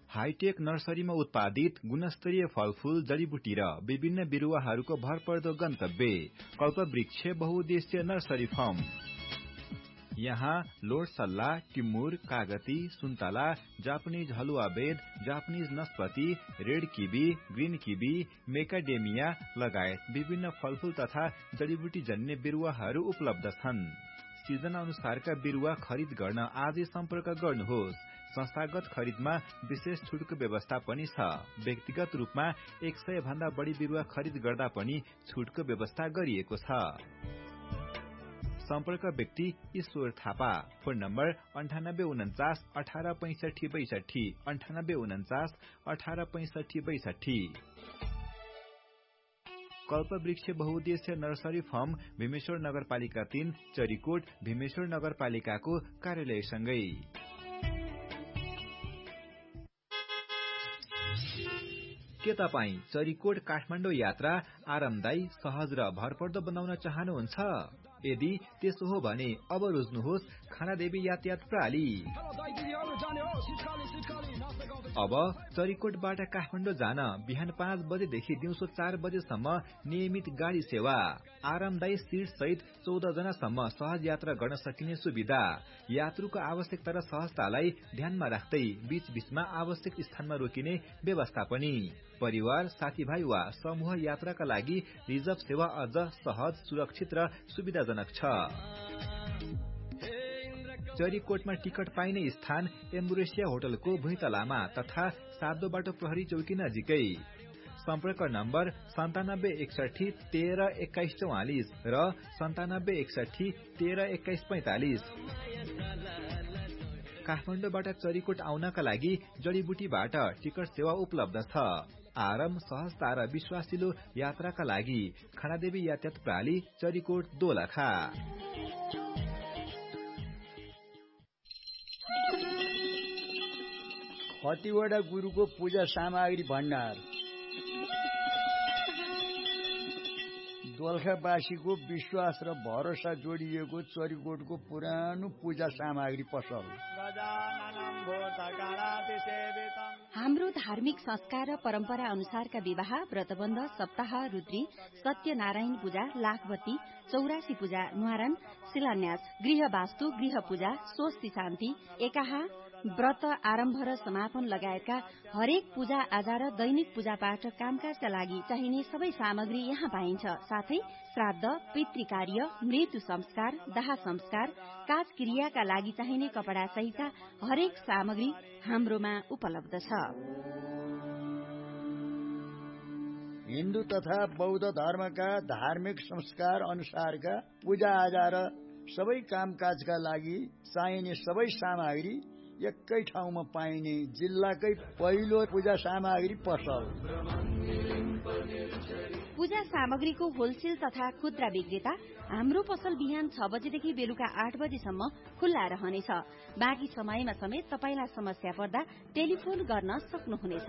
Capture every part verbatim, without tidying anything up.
Hi tech नर्सरीमा उत्पादित गुणस्तरीय फलफूल, जडीबुटी र विभिन्न बिरुवाहरूको भरपर्दो गन्तव्य कल्पवृक्ष बहुउद्देश्य नर्सरी फर्म। यहाँ लोटसल्ला, टिमुर, कागती, सुन्तला, जापानिज हलुवा बेद, Japanese नस्पति, red kiwi, green kiwi, मेकाडेमिया लगायत विभिन्न फलफूल तथा जडीबुटी जन्य बिरुवाहरू उपलब्ध छन्। सिजन अनुसारका बिरुवा खरिद गर्न आजै सम्पर्क गर्नुहोस्। संस्थागत खरिदमा विशेष छुटको व्यवस्था पनि छ। व्यक्तिगत रूपमा एक सय भन्दा बढी बिरुवा खरिद गर्दा पनि छुटको व्यवस्था गरिएको छ। सम्पर्क व्यक्ति ईश्वर थापा। फोन नम्बर अन्ठानब्बे उन्चास अठार पैंसठी बैसठी अन्ठानब्बे उन्चास अठार पैंसठी बैसठी। कल्पवृक्ष बहुउद्देश्य नर्सरी फर्म भीमेश्वर नगरपालिका तीन चरीकोट भीमेश्वर नगरपालिकाको कार्यालयसँगै। के तपाईँ चरीकोट काठमाडौँ यात्रा आरामदायी, सहज र भरपर्दो बनाउन चाहनुहुन्छ? यदि त्यसो हो भने अब रोज्नुहोस् खानादेवी यातायात प्रणाली। अब चरीकोटबाट काठमाडौँ जान बिहान पाँच बजेदेखि दिउँसो चार बजेसम्म नियमित गाडी सेवा, आरामदायी सीट सहित चौध जनासम्म सहज यात्रा गर्न सकिने सुविधा, यात्रुको आवश्यकता र सहजतालाई ध्यानमा राख्दै बीच बीचमा आवश्यक स्थानमा रोकिने व्यवस्था पनि। परिवार, साथीभाइ वा समूह यात्राका लागि रिजर्भ सेवा अझ सहज, सुरक्षित र सुविधाजनक छ। चरीकोटमा टिकट पाइने स्थान एम्बुरेसिया होटलको भुइँतलामा तथा सातो बाटो प्रहरी चौकी नजिकै। सम्पर्क नम्बर सन्तानब्बे एकसठी तेह्र एक्काइस चौवालिस र सन्तानब्बे एकसठी तेह्र एक्काइस पैंतालिस। काठमाडौँबाट चरीकोट आउनका लागि जडीबुटीबाट टिकट सेवा उपलब्ध छ। आराम, सहजता र विश्वासिलो यात्राका लागि खानादेवी यातायात प्रणाली चरीकोट दोलखा। खतिवडा गुरुको पूजा सामग्री भण्डार दोलखावासीको विश्वास र भरोसा जोडिएको चरीकोटको पुरानो पूजा सामग्री पसल। हाम्रो धार्मिक संस्कार र परम्परा अनुसारका विवाह, व्रतबन्ध, सप्ताह, रुद्री, सत्यनारायण पूजा, लाखबत्ती, चौरासी पूजा, न्वारान, शिलान्यास, गृह वास्तु, गृह पूजा, स्वस्ति शान्ति, एकाहा, व्रत आरम्भ र समापन लगायतका हरेक पूजा आजा र दैनिक पूजापाठ कामकाजका लागि चाहिने सबै सामग्री यहाँ पाइन्छ। साथै श्राद्ध, पितृकार्य, मृत्यु संस्कार, दाह संस्कार, काज क्रियाका लागि चाहिने कपडा सहितका हरेक सामग्री हाम्रोमा उपलब्ध छ। हिन्दू तथा बौद्ध धर्मका धार्मिक संस्कार अनुसारका पूजा आजा र सबै कामकाजका लागि चाहिने सबै सामग्री एकै ठाउँमा पाइने जिल्लाकै पहिलो पूजा सामग्री पसल। पूजा सामग्रीको होलसेल तथा खुद्रा विक्रेता हाम्रो पसल बिहान छ बजेदेखि बेलुका आठ बजेसम्म खुल्ला रहनेछ। बाँकी समयमा समेत तपाईलाई समस्या पर्दा टेलिफोन गर्न सक्नुहुनेछ।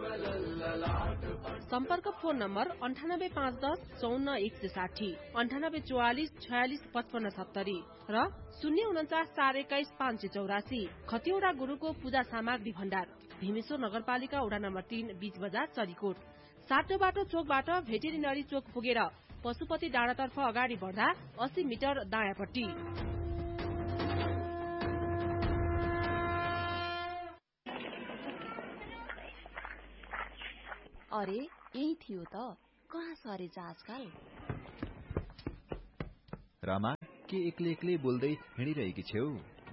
सम्पर्क फोन नम्बर अन्ठानब्बे पाँच दस चौन्न एक सय साठी अन्ठानब्बे चौवालिस छयालिस पचपन्न सत्तरी र शून्य उन्चास चार एक्काइस पाँच सय चौरासी। खतिवडा गुरुको पूजा सामग्री भण्डार, भीमेश्वर नगरपालिका वडा नम्बर तीन, बीच बजार, चरीकोट। सातो बाटो चोकबाट भेटेरिनरी चोक पुगेर पशुपति डाँडातर्फ अगाडि बढ्दा अस्सी मिटर दायाँपट्टि। अरे यही थियो त, कहाँ सरे आजकल? रमा के एक्लै एक्लै बोल्दै हिँडिरहेकी छेउ?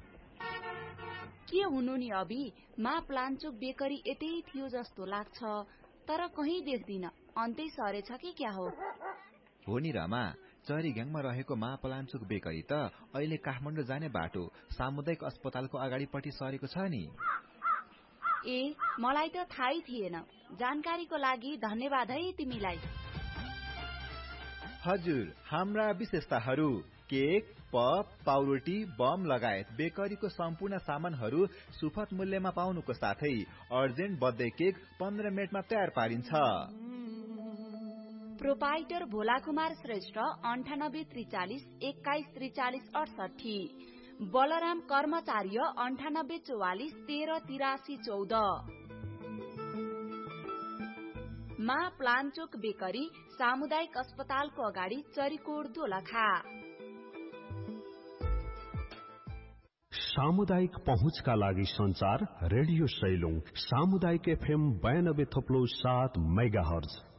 के हुनु नि अभी, मा प्लान्चोक बेकरी यतै थियो जस्तो लाग्छ, तर कहीँ देख्दिन। अन्तै सरेछ कि क्या हो? हो नि रमा, चरीग्याङमा रहेको मा प्लान्चोक बेकरी त अहिले काठमाडौँ जाने बाटो सामुदायिक अस्पतालको अगाडिपट्टि सरेको छ नि। ए, मलाई त थाहै थिएन। जानकारीको लागि धन्यवाद है तिमीलाई। हजुर, हाम्रा विशेषताहरू केक, पप, पाउरोटी, बम लगायत बेकरीको सम्पूर्ण सामानहरू सुपथ मूल्यमा पाउनुको साथै अर्जेन्ट बर्थडे केक पन्ध्र मिनटमा तयार पारिन्छ। प्रोपाइटर भोला कुमार श्रेष्ठ अन्ठानब्बे त्रिचालिस एक्काइस त्रिचालिस अडसठी। बलराम कर्मचार्य अन्ठानब्बे चौवालिस तेह्र तिरासी चौध। मा प्लान्चोक बेकरी, सामुदायिक अस्पतालको अगाडि, चरीकोट दोलखा। सामुदायिक पहुँचका लागि संचार रेडियो सैलुङ, सामुदायिक एफएम बयानब्बे थप्लो सात मेगा हर्ज।